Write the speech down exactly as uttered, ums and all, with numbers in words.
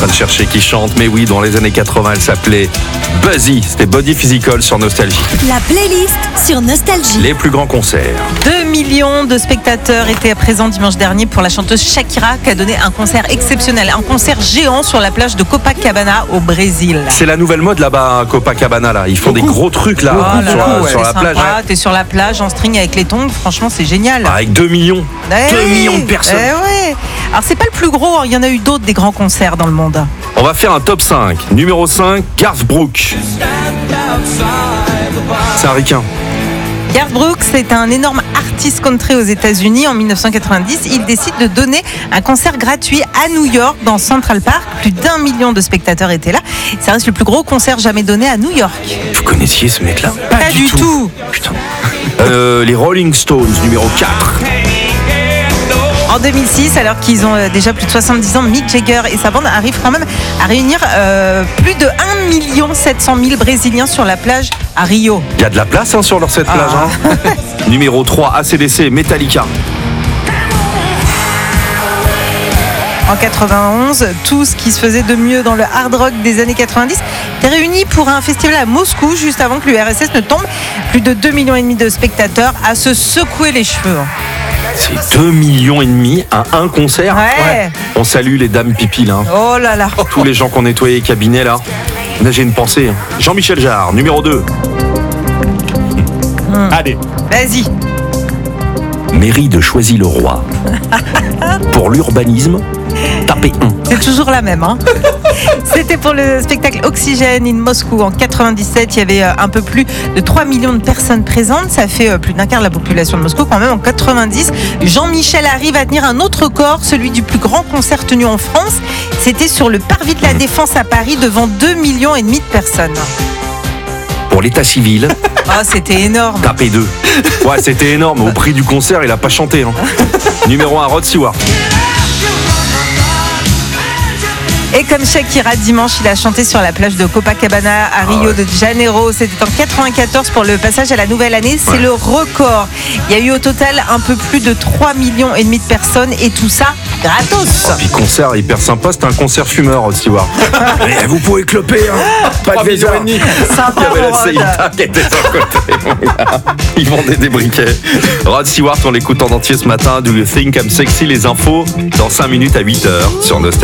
train de chercher qui chante. Mais oui, dans les années quatre-vingts, elle s'appelait Buzzy. C'était Body Physical sur Nostalgie. La playlist sur Nostalgie. Les plus grands concerts. deux millions de spectateurs étaient présents dimanche dernier pour la chanteuse Shakira qui a donné un concert exceptionnel. Un concert géant sur la plage de Copacabana au Brésil. C'est la nouvelle mode là-bas à Copacabana. Là. Ils font des gros trucs là, Oh là sur, là, la- sur c'est la sympa, plage. Ouais. T'es sur la plage en string avec les tongs, franchement c'est génial. Avec deux millions. Eh deux oui, millions de personnes. eh ouais. Alors c'est pas le plus gros, hein, il y en a eu d'autres des grands concerts dans le monde. On va faire un top cinq. Numéro cinq, Garth Brooks. C'est un ricain. Garth Brooks est un énorme artiste country aux États-Unis. En dix-neuf cent quatre-vingt-dix, il décide de donner un concert gratuit à New York dans Central Park. Plus d'un million de spectateurs étaient là. Ça reste le plus gros concert jamais donné à New York. Vous connaissiez ce mec-là? Pas du tout. Putain. Euh, les Rolling Stones, numéro quatre. En deux mille six, alors qu'ils ont euh, déjà plus de soixante-dix ans, Mick Jagger et sa bande arrivent quand même à réunir euh, plus de un million sept cent mille Brésiliens sur la plage à Rio. Il y a de la place hein, sur leur cette plage. Ah. Hein. Numéro trois, A C D C, Metallica. En quatre-vingt-onze, tout ce qui se faisait de mieux dans le hard rock des années quatre-vingt-dix était réuni pour un festival à Moscou juste avant que l'U R S S ne tombe. Plus de deux millions et demi de spectateurs à se secouer les cheveux. C'est deux millions et demi à un concert. Ouais. On salue les dames pipi là. Oh là là. Tous les gens qui ont nettoyé les cabinets là. Là j'ai une pensée. Jean-Michel Jarre, numéro deux. Allez. Vas-y. Mairie de Choisy-le-Roi. Pour l'urbanisme, tapez un. C'est toujours la même. Hein. C'était pour le spectacle Oxygène in Moscou en quatre-vingt-dix-sept. Il y avait euh, un peu plus de trois millions de personnes présentes. Ça fait euh, plus d'un quart de la population de Moscou quand même. En quatre-vingt-dix, Jean-Michel arrive à tenir un autre record, celui du plus grand concert tenu en France. C'était sur le parvis de la Défense à Paris devant deux millions et demi de personnes. Pour l'état civil, Oh, c'était énorme. tapez deux. Ouais, c'était énorme. Au prix du concert, il a pas chanté. Hein. Numéro un, Rod Stewart. Et comme Shakira dimanche, il a chanté sur la plage de Copacabana à Rio Ah ouais. de Janeiro. C'était en quatre-vingt-quatorze pour le passage à la nouvelle année. C'est Ouais. le record. Il y a eu au total un peu plus de trois millions et demi de personnes et tout ça gratos. Puis concert hyper sympa, c'était un concert fumeur, Rod Stewart. Et vous pouvez cloper, hein. Pas de trois millions visa. et demi. Il y Sympa avait la pour C I T Rod. A qui était sur le côté. mon gars. Ils vendaient des briquets. Rod Stewart, on l'écoute en entier ce matin. Do you think I'm sexy? Les infos dans cinq minutes à huit heures sur Nostalgie.